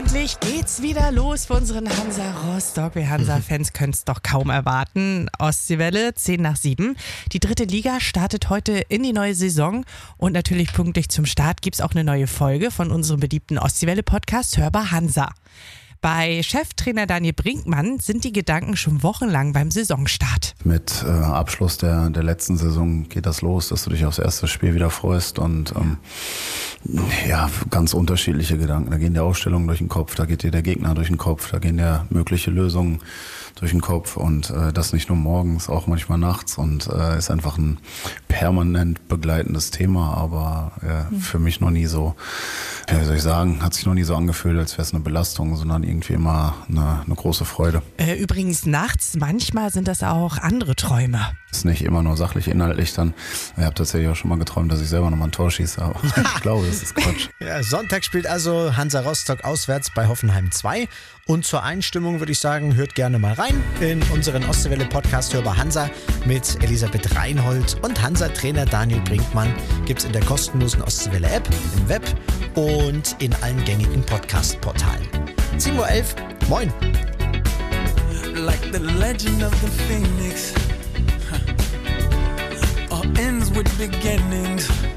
endlich geht's wieder los für unseren Hansa Rostock. Wir Hansa-Fans können es doch kaum erwarten. Ostseewelle, 6:10. Die 3. Liga startet heute in die neue Saison. Und natürlich pünktlich zum Start gibt's auch eine neue Folge von unserem beliebten Ostseewelle-Podcast Hörbar Hansa. Bei Cheftrainer Daniel Brinkmann sind die Gedanken schon wochenlang beim Saisonstart. Mit Abschluss der letzten Saison geht das los, dass du dich aufs erste Spiel wieder freust und ganz unterschiedliche Gedanken. Da gehen die Ausstellungen durch den Kopf, da geht dir der Gegner durch den Kopf, da gehen dir mögliche Lösungen durch den Kopf und das nicht nur morgens, auch manchmal nachts und ist einfach ein permanent begleitendes Thema, aber für mich noch nie so, wie soll ich sagen, hat sich noch nie so angefühlt, als wäre es eine Belastung, sondern irgendwie immer eine große Freude. Übrigens nachts, manchmal sind das auch andere Träume. Ist nicht immer nur sachlich, inhaltlich dann. Ich habe tatsächlich auch schon mal geträumt, dass ich selber nochmal ein Tor schieße, aber ich glaube, das ist Quatsch. Ja, Sonntag spielt also Hansa Rostock auswärts bei Hoffenheim 2 und zur Einstimmung würde ich sagen, hört gerne mal rein in unseren Ostseewelle-Podcast Hörbar Hansa mit Elisabeth Reinhold und Hansa-Trainer Daniel Brinkmann gibt's in der kostenlosen Ostseewelle-App, im Web und in allen gängigen Podcast-Portalen. 7:11 Uhr, moin! Like the legend of the phoenix, all ends with beginnings.